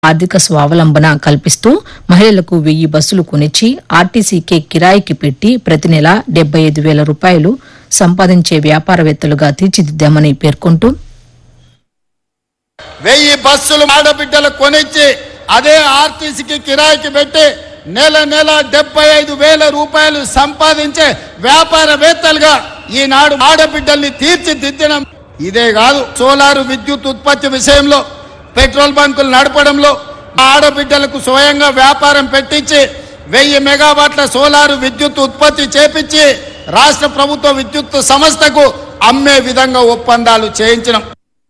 ఆర్థిక స్వావలంబన కల్పిస్తూ మహిళలకు 1000 బస్సులు కొనిచ్చి ఆర్టీసీకే కిరాయికి పెట్టి ప్రతి నెల 75,000 రూపాయలు సంపాదించే వ్యాపారవేత్తలుగా తీర్చిదిద్దామని పేర్కొంటూ 1000 బస్సులు ఆడబిడ్డలకు కొనిచ్చి అదే ఆర్టీసీకి కిరాయికి పెట్టి నెల 75,000 రూపాయలు సంపాదించే వ్యాపారవేత్తలుగా ఈనాడు ఆడబిడ్డల్ని తీర్చిదిద్దడం. ఇదే కాదు, సోలార్ విద్యుత్ ఉత్పత్తి విషయంలో పెట్రోల్ బంకులు నడపడంలో ఆడబిడ్డలకు స్వయంగా వ్యాపారం పెట్టించి 1000 మెగావాట్ల సోలారు విద్యుత్ ఉత్పత్తి చేపించి రాష్ట్ర ప్రభుత్వ విద్యుత్ సంస్థకు అమ్మే విధంగా ఒప్పందాలు చేయించడం.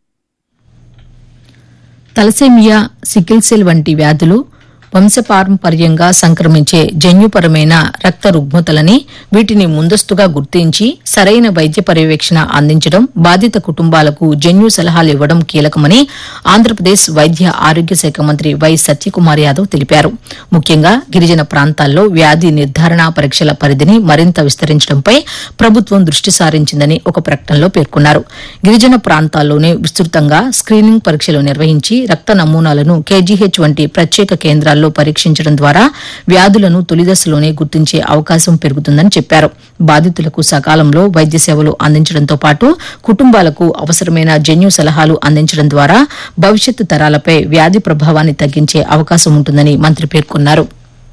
తలసేమియా, సికిల్ సెల్ వంటి వ్యాధులు వంశపారంపర్యంగా సంక్రమించే జన్యుపరమైన రక్త రుగ్మతలని, వీటిని ముందస్తుగా గుర్తించి సరైన వైద్య పర్యవేక్షణ అందించడం, బాధిత కుటుంబాలకు జన్యు సలహాలు ఇవ్వడం కీలకమని ఆంధ్రప్రదేశ్ వైద్య ఆరోగ్య శాఖ మంత్రి వై సత్యకుమార్ యాదవ్ తెలిపారు. ముఖ్యంగా గిరిజన ప్రాంతాల్లో వ్యాధి నిర్ధారణ పరీక్షల పరిధిని మరింత విస్తరించడంపై ప్రభుత్వం దృష్టి సారించిందని ఒక ప్రకటనలో పేర్కొన్నారు. గిరిజన ప్రాంతాల్లోనే విస్తృతంగా స్క్రీనింగ్ పరీక్షలు నిర్వహించి రక్త నమూనాలను కేజీహెచ్ వంటి ప్రత్యేక కేంద్రాల్లో పరీక్షించడం ద్వారా వ్యాధులను తొలిదశలోనే గుర్తించే అవకాశం పెరుగుతుందని చెప్పారు. బాధితులకు సకాలంలో వైద్య సేవలు అందించడంతో పాటు కుటుంబాలకు అవసరమైన జన్యు సలహాలు అందించడం ద్వారా భవిష్యత్తు తరాలపై వ్యాధి ప్రభావాన్ని తగ్గించే అవకాశం ఉంటుందని మంత్రి పేర్కొన్నారు.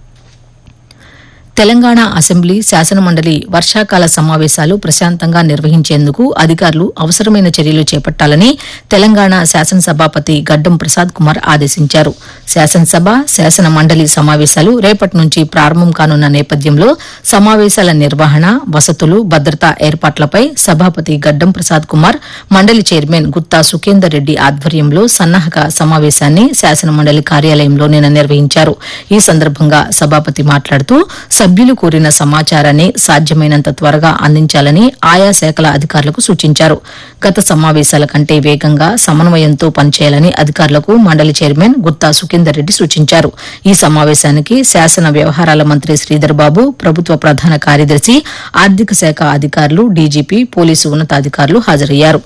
తెలంగాణ అసెంబ్లీ, శాసనమండలి వర్షాకాల సమావేశాలు ప్రశాంతంగా నిర్వహించేందుకు అధికారులు అవసరమైన చర్యలు చేపట్టాలని తెలంగాణ శాసనసభాపతి గడ్డం ప్రసాద్ కుమార్ ఆదేశించారు. శాసనసభ, శాసనమండలి సమావేశాలు రేపటి నుంచి ప్రారంభం కానున్న నేపథ్యంలో సమావేశాల నిర్వహణ, వసతులు, భద్రతా ఏర్పాట్లపై సభాపతి గడ్డం ప్రసాద్ కుమార్ మండలి చైర్మన్ గుత్తా సుఖేందర్ రెడ్డి ఆధ్వర్యంలో సన్నాహక సమావేశాన్ని శాసనమండలి కార్యాలయంలో నిన్న నిర్వహించారు. ఈ సందర్భంగా సభాపతి మాట్లాడుతూ సభ్యులు కోరిన సమాచారాన్ని సాధ్యమైనంత త్వరగా అందించాలని ఆయా శాఖల అధికారులకు సూచించారు. గత సమావేశాల కంటే వేగంగా సమన్వయంతో పనిచేయాలని అధికారులకు మండలి చైర్మన్ గుత్తా సుఖేందర్ రెడ్డి సూచించారు. ఈ సమావేశానికి శాసన వ్యవహారాల మంత్రి శ్రీధర్ బాబు, ప్రభుత్వ ప్రధాన కార్యదర్శి, ఆర్థిక శాఖ అధికారులు, డీజీపీ, పోలీసు ఉన్నతాధికారులు హాజరయ్యారు.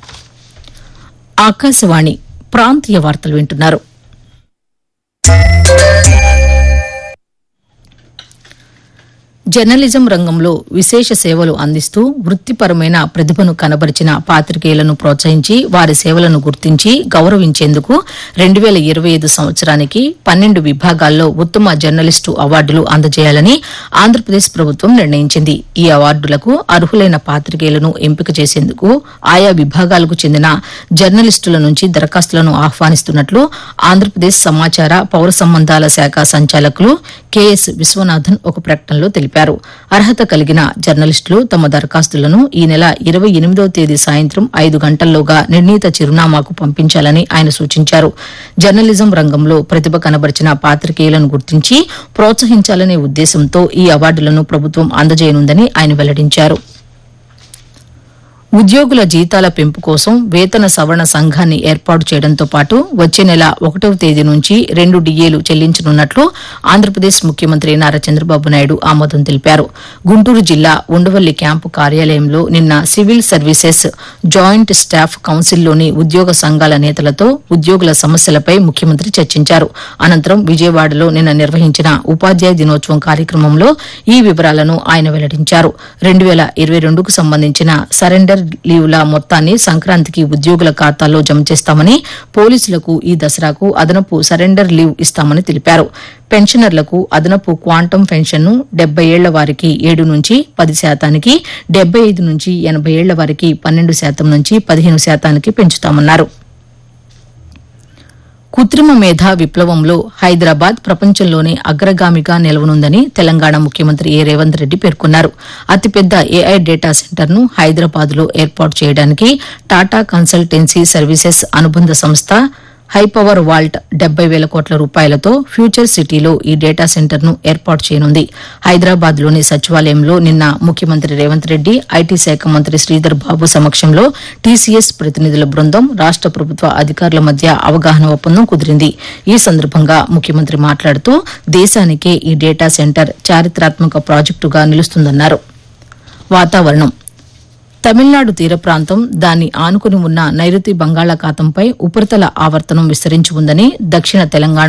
ఆకాశవాణి ప్రాంతీయ వార్తలు వింటున్నారు. జర్నలిజం రంగంలో విశేష సేవలు అందిస్తూ వృత్తిపరమైన ప్రతిభను కనబరిచిన పాత్రికేయులను ప్రోత్సహించి వారి సేవలను గుర్తించి గౌరవించేందుకు 2025 సంవత్సరానికి 12 విభాగాల్లో ఉత్తమ జర్నలిస్టు అవార్డులు అందజేయాలని ఆంధ్రప్రదేశ్ ప్రభుత్వం నిర్ణయించింది. ఈ అవార్డులకు అర్హులైన పాత్రికేయులను ఎంపిక చేసేందుకు ఆయా విభాగాలకు చెందిన జర్నలిస్టుల నుంచి దరఖాస్తులను ఆహ్వానిస్తున్నట్లు ఆంధ్రప్రదేశ్ సమాచార, పౌర సంబంధాల శాఖ సంచాలకులు కెఎస్ విశ్వనాథన్ ఒక ప్రకటనలో తెలిపారు. అర్హత కలిగిన జర్నలిస్టులు తమ దరఖాస్తులను ఈ నెల 28వ తేదీ సాయంత్రం 5 గంటల్లోగా నిర్ణీత చిరునామాకు పంపించాలని ఆయన సూచించారు. జర్నలిజం రంగంలో ప్రతిభ కనబరిచిన పాత్రికేయులను గుర్తించి ప్రోత్సహించాలనే ఉద్దేశంతో ఈ అవార్డులను ప్రభుత్వం అందజేయనుందని ఆయన వెల్లడించారు. ఉద్యోగుల జీతాల పెంపు కోసం వేతన సవరణ సంఘాన్ని ఏర్పాటు చేయడంతో పాటు వచ్చే నెల 1వ తేదీ నుంచి 2 డిఏలు చెల్లించనున్నట్లు ఆంధ్రప్రదేశ్ ముఖ్యమంత్రి నారా చంద్రబాబు నాయుడు ఆమోదం తెలిపారు. గుంటూరు జిల్లా ఉండవల్లి క్యాంపు కార్యాలయంలో నిన్న సివిల్ సర్వీసెస్ జాయింట్ స్టాఫ్ కౌన్సిల్లోని ఉద్యోగ సంఘాల నేతలతో ఉద్యోగుల సమస్యలపై ముఖ్యమంత్రి చర్చించారు. అనంతరం విజయవాడలో నిన్న నిర్వహించిన ఉపాధ్యాయ దినోత్సవం కార్యక్రమంలో ఈ వివరాలను ఆయన వెల్లడించారు. 2022కు సంబంధించిన సరెండర్ లీవుల మొత్తాన్ని సంక్రాంతికి ఉద్యోగుల ఖాతాల్లో జమ చేస్తామని, పోలీసులకు ఈ దసరాకు అదనపు సరెండర్ లీవ్ ఇస్తామని తెలిపారు. పెన్షనర్లకు అదనపు క్వాంటం పెన్షన్ను 70 ఏళ్ల వారికి 7 నుంచి 10%, 75 నుంచి 80 ఏళ్ల వారికి 12% నుంచి 15% పెంచుతామన్నారు. కృత్రిమ మేధా విప్లవంలో హైదరాబాద్ ప్రపంచంలోనే అగ్రగామిగా నిలవనుందని తెలంగాణ ముఖ్యమంత్రి ఏ రేవంత్ రెడ్డి పేర్కొన్నారు. అతిపెద్ద ఏఐ డేటా సెంటర్ను హైదరాబాద్లో ఏర్పాటు చేయడానికి టాటా కన్సల్టెన్సీ సర్వీసెస్ అనుబంధ సంస్థ హైపవర్ వాల్ట్ 70,000 కోట్ల రూపాయలతో ఫ్యూచర్ సిటీలో ఈ డేటా సెంటర్ను ఏర్పాటు చేయనుంది. హైదరాబాద్లోని సచివాలయంలో నిన్న ముఖ్యమంత్రి రేవంత్ రెడ్డి, ఐటీ శాఖ మంత్రి శ్రీధర్ బాబు సమక్షంలో టీసీఎస్ ప్రతినిధుల బృందం, రాష్ట ప్రభుత్వ అధికారుల మధ్య అవగాహన ఒప్పందం కుదిరింది. ఈ సందర్భంగా ముఖ్యమంత్రి మాట్లాడుతూ దేశానికే ఈ డేటా సెంటర్ చారిత్రాత్మక ప్రాజెక్టుగా నిలుస్తుందన్నారు. వాతావరణం తమిళనాడు తీర ప్రాంతం దాన్ని ఆనుకుని ఉన్న నైరుతి బంగాళాఖాతంపై ఉపరితల ఆవర్తనం విస్తరించి ఉందని దక్షిణ తెలంగాణ